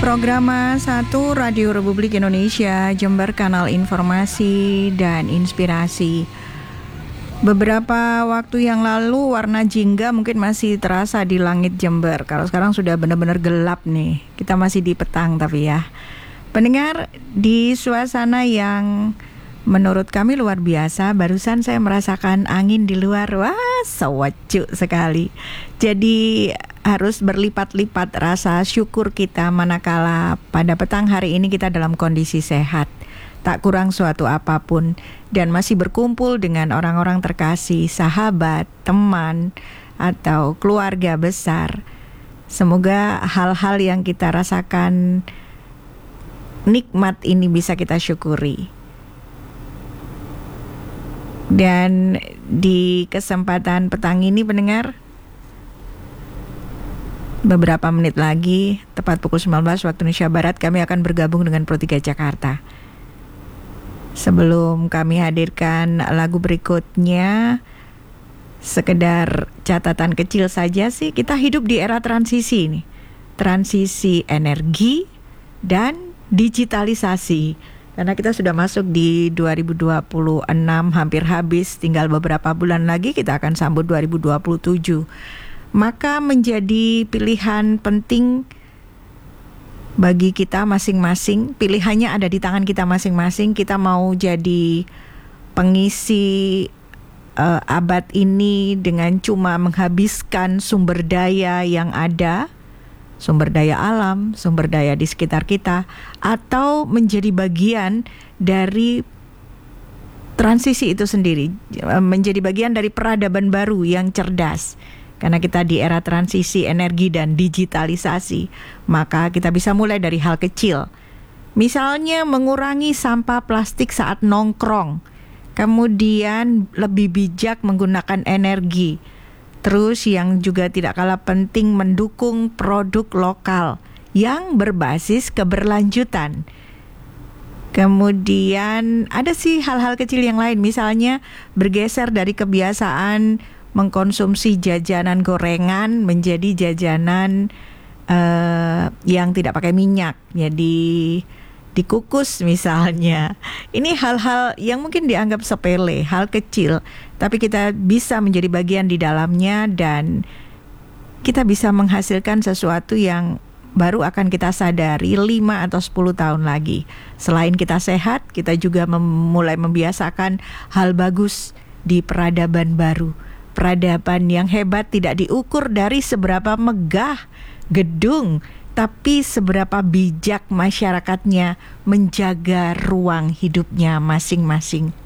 Programa 1 Radio Republik Indonesia Jember, kanal informasi dan inspirasi. Beberapa waktu yang lalu warna jingga mungkin masih terasa di langit Jember. Kalau sekarang sudah benar-benar gelap nih. Kita masih di petang tapi ya. Pendengar, di suasana yang menurut kami luar biasa, barusan saya merasakan angin di luar. Wah, sewacu sekali. Jadi harus berlipat-lipat rasa syukur kita manakala pada petang hari ini kita dalam kondisi sehat, tak kurang suatu apapun, dan masih berkumpul dengan orang-orang terkasih, sahabat, teman, atau keluarga besar. Semoga hal-hal yang kita rasakan nikmat ini bisa kita syukuri. Dan di kesempatan petang ini pendengar, beberapa menit lagi, tepat pukul 19 waktu Indonesia Barat, kami akan bergabung dengan Pro 3 Jakarta. Sebelum kami hadirkan lagu berikutnya, sekedar catatan kecil saja sih, kita hidup di era transisi nih. Transisi energi dan digitalisasi. Karena kita sudah masuk di 2026, hampir habis, tinggal beberapa bulan lagi kita akan sambut 2027. Maka menjadi pilihan penting bagi kita masing-masing. Pilihannya ada di tangan kita masing-masing. Kita mau jadi pengisi abad ini dengan cuma menghabiskan sumber daya yang ada, sumber daya alam, sumber daya di sekitar kita, atau menjadi bagian dari transisi itu sendiri, menjadi bagian dari peradaban baru yang cerdas. Karena kita di era transisi energi dan digitalisasi, maka kita bisa mulai dari hal kecil. Misalnya mengurangi sampah plastik saat nongkrong, kemudian lebih bijak menggunakan energi. Terus yang juga tidak kalah penting, mendukung produk lokal yang berbasis keberlanjutan. Kemudian ada sih hal-hal kecil yang lain, misalnya bergeser dari kebiasaan mengkonsumsi jajanan gorengan menjadi jajanan yang tidak pakai minyak, jadi dikukus misalnya. Ini hal-hal yang mungkin dianggap sepele, hal kecil, tapi kita bisa menjadi bagian di dalamnya dan kita bisa menghasilkan sesuatu yang baru akan kita sadari 5 atau 10 tahun lagi. Selain kita sehat, kita juga mulai membiasakan hal bagus di peradaban baru. Peradaban yang hebat tidak diukur dari seberapa megah gedung, tapi seberapa bijak masyarakatnya menjaga ruang hidupnya masing-masing.